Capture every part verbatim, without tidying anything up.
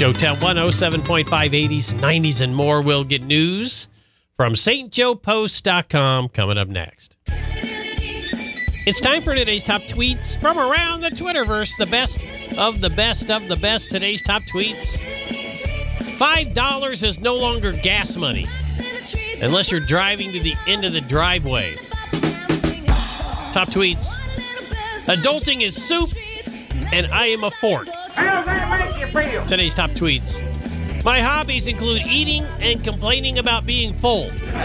Joetown one oh seven point five, eighties, nineties, and more. We'll get news from St Joe Post dot com coming up next. It's time for today's top tweets from around the Twitterverse. The best of the best of the best. Today's top tweets. five dollars is no longer gas money unless you're driving to the end of the driveway. Top tweets. Adulting is soup and I am a fork. How does that make you feel? Today's top tweets. My hobbies include eating and complaining about being full.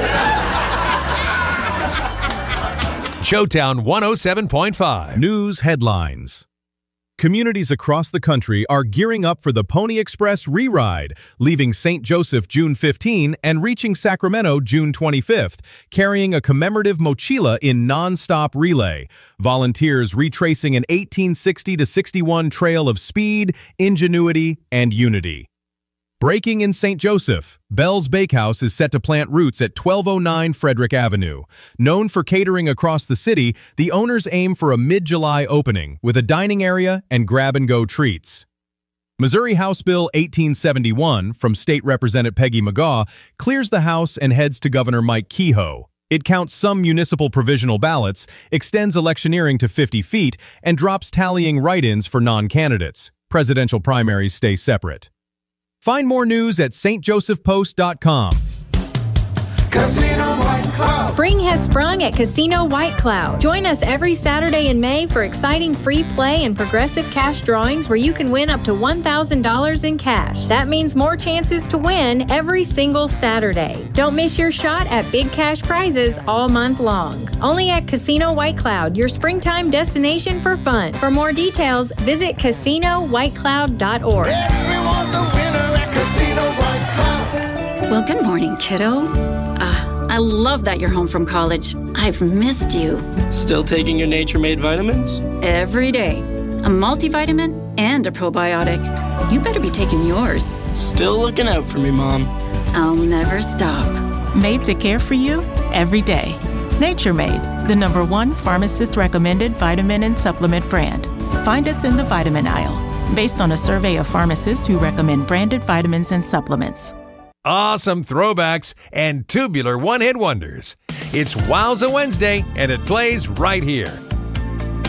Joetown one oh seven point five. News headlines. Communities across the country are gearing up for the Pony Express Re-Ride, leaving Saint Joseph June fifteenth and reaching Sacramento June twenty-fifth, carrying a commemorative mochila in non-stop relay. Volunteers retracing an eighteen sixty to sixty-one trail of speed, ingenuity, and unity. Breaking in Saint Joseph, Bell's Bakehouse is set to plant roots at twelve oh nine Frederick Avenue. Known for catering across the city, the owners aim for a mid-July opening with a dining area and grab-and-go treats. Missouri House Bill eighteen seventy-one, from State Representative Peggy McGaugh, clears the House and heads to Governor Mike Kehoe. It counts some municipal provisional ballots, extends electioneering to fifty feet, and drops tallying write-ins for non-candidates. Presidential primaries stay separate. Find more news at St Joseph Post dot com. Casino White Cloud. Spring has sprung at Casino White Cloud. Join us every Saturday in May for exciting free play and progressive cash drawings where you can win up to one thousand dollars in cash. That means more chances to win every single Saturday. Don't miss your shot at big cash prizes all month long. Only at Casino White Cloud, your springtime destination for fun. For more details, visit casino white cloud dot org. Everyone's a winner at Casino White Cloud. Well, good morning, kiddo. Uh, I love that you're home from college. I've missed you. Still taking your Nature Made vitamins? Every day. A multivitamin and a probiotic. You better be taking yours. Still looking out for me, Mom. I'll never stop. Made to care for you every day. Nature Made, the number one pharmacist-recommended vitamin and supplement brand. Find us in the vitamin aisle, based on a survey of pharmacists who recommend branded vitamins and supplements. Awesome throwbacks and tubular one-hit wonders. It's Wowza Wednesday, and it plays right here